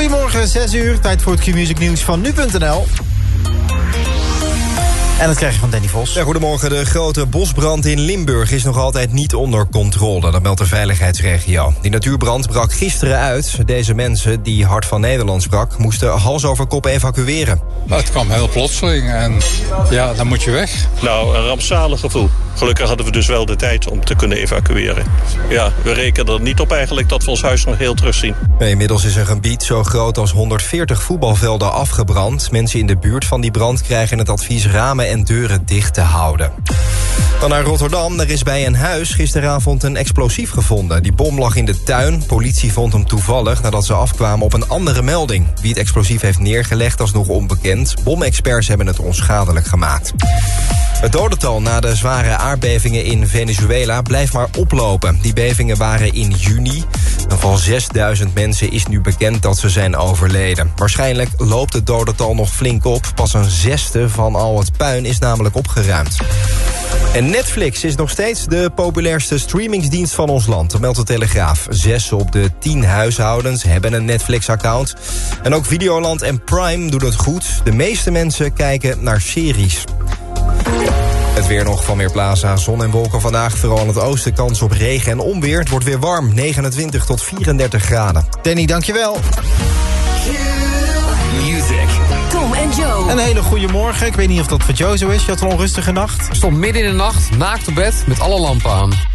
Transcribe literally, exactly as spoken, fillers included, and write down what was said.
Goedemorgen, zes uur. Tijd voor het Q-Music nieuws van nu punt n l. En dat krijg je van Danny Vos. Ja, goedemorgen. De grote bosbrand in Limburg is nog altijd niet onder controle. Dat meldt de veiligheidsregio. Die natuurbrand brak gisteren uit. Deze mensen, die Hart van Nederland sprak, moesten hals over kop evacueren. Het kwam heel plotseling en ja, dan moet je weg. Nou, een rampzalig gevoel. Gelukkig hadden we dus wel de tijd om te kunnen evacueren. Ja, we rekenen er niet op eigenlijk dat we ons huis nog heel terugzien. Inmiddels is een gebied zo groot als honderdveertig voetbalvelden afgebrand. Mensen in de buurt van die brand krijgen het advies ramen en deuren dicht te houden. Dan naar Rotterdam. Er is bij een huis gisteravond een explosief gevonden. Die bom lag in de tuin. Politie vond hem toevallig nadat ze afkwamen op een andere melding. Wie het explosief heeft neergelegd is nog onbekend. Bomexperts hebben het onschadelijk gemaakt. Het dodental na de zware aardbevingen in Venezuela blijft maar oplopen. Die bevingen waren in juni. En van zesduizend mensen is nu bekend dat ze zijn overleden. Waarschijnlijk loopt het dodental nog flink op. Pas een zesde van al het puin is namelijk opgeruimd. En Netflix is nog steeds de populairste streamingsdienst van ons land. Dat meldt de Telegraaf. Zes op de tien huishoudens hebben een Netflix-account. En ook Videoland en Prime doen het goed. De meeste mensen kijken naar series. Het weer nog van Weerplaza. Zon en wolken vandaag. Vooral in het oosten kans op regen en onweer. Het wordt weer warm. negenentwintig tot vierendertig graden. Danny, dankjewel. Music. Tom en Joe. Een hele goede morgen. Ik weet niet of dat voor Joe zo is. Je had een onrustige nacht. Ik stond midden in de nacht, naakt op bed, met alle lampen aan.